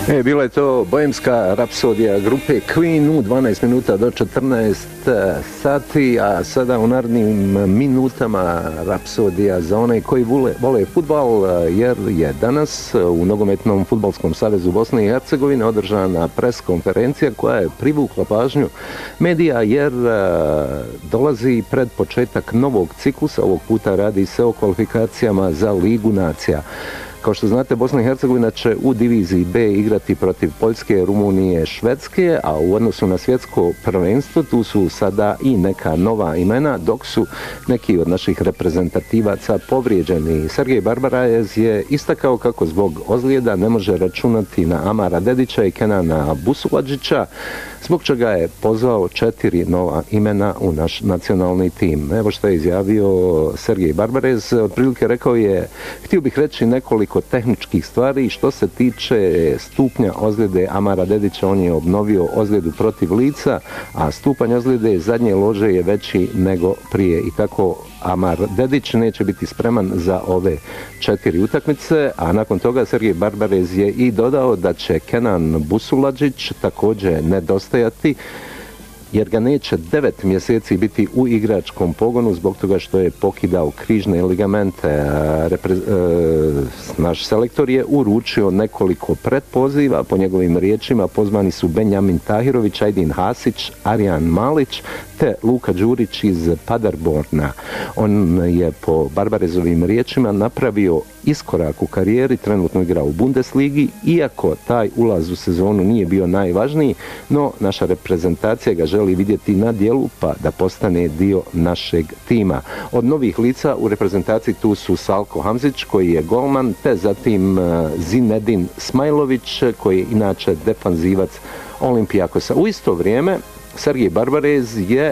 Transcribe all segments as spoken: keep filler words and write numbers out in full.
E, bila je to Bohemska rapsodija grupe Queen u dvanaest minuta do četrnaest sati, a sada u narednim minutama rapsodija za one koji vole, vole futbal, jer je danas u Nogometnom fudbalskom savezu Bosne i Hercegovine održana pres konferencija koja je privukla pažnju medija, jer dolazi pred početak novog ciklusa. Ovog puta radi se o kvalifikacijama za Ligu nacija. Kao što znate, Bosna i Hercegovina će u diviziji B igrati protiv Poljske, Rumunije, Švedske, a u odnosu na svjetsko prvenstvo tu su sada i neka nova imena, dok su neki od naših reprezentativaca povrijeđeni. Sergej Barbarez je istakao kako zbog ozljeda ne može računati na Amara Dedića i Kenana Busuladžića, zbog čega je pozvao četiri nova imena u naš nacionalni tim. Evo što je izjavio Sergej Barbarez. Otprilike rekao je: htio bih reći nekoliko tehničkih stvari. Što se tiče stupnja ozljede Amara Dedića, on je obnovio ozljedu protiv lica, a stupanj ozljede zadnje lože je veći nego prije, i tako Amar Dedić neće biti spreman za ove četiri utakmice. A nakon toga Sergej Barbarez je i dodao da će Kenan Busuladžić također nedostajati, jer ga neće devet mjeseci biti u igračkom pogonu zbog toga što je pokidao križne ligamente. Repre... Naš selektor je uručio nekoliko pretpoziva. Po njegovim riječima pozvani su Benjamin Tahirović, Ajdin Hasić, Arjan Malić te Luka Đurić iz Paderborna. On je po Barbarezovim riječima napravio iskorak u karijeri, trenutno igra u Bundesligi, iako taj ulaz u sezonu nije bio najvažniji, no naša reprezentacija ga želi vidjeti na dijelu pa da postane dio našeg tima. Od novih lica u reprezentaciji tu su Salko Hamzić, koji je golman, te zatim Zinedin Smajlović, koji je inače defanzivac Olimpijakosa. U isto vrijeme Sergej Barbarez je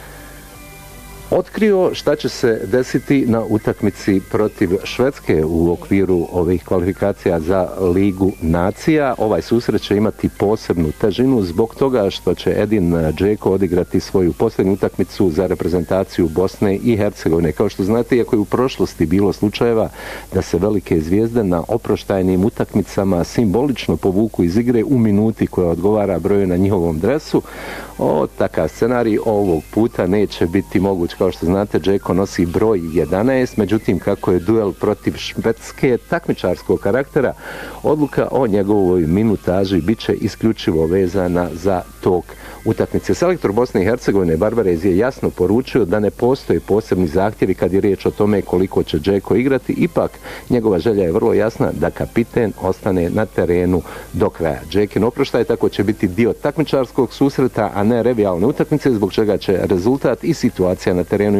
otkrio šta će se desiti na utakmici protiv Švedske u okviru ovih kvalifikacija za Ligu nacija. Ovaj susret će imati posebnu težinu zbog toga što će Edin Džeko odigrati svoju posljednju utakmicu za reprezentaciju Bosne i Hercegovine. Kao što znate, iako je u prošlosti bilo slučajeva da se velike zvijezde na oproštajnim utakmicama simbolično povuku iz igre u minuti koja odgovara broju na njihovom dresu, o, takav scenarij ovog puta neće biti moguć. Kao što znate, Džeko nosi broj jedanaest, međutim kako je duel protiv Švedske takmičarskog karaktera, odluka o njegovoj minutaži bit će isključivo vezana za tok utakmice. Selektor Bosne i Hercegovine Barbarez je jasno poručio da ne postoje posebni zahtjevi kad je riječ o tome koliko će Džeko igrati. Ipak njegova želja je vrlo jasna da kapiten ostane na terenu do kraja. Džekin oproštaj tako će biti dio takmičarskog susreta, a ne revijalne utakmice, zbog čega će rezultat i situacija na terenu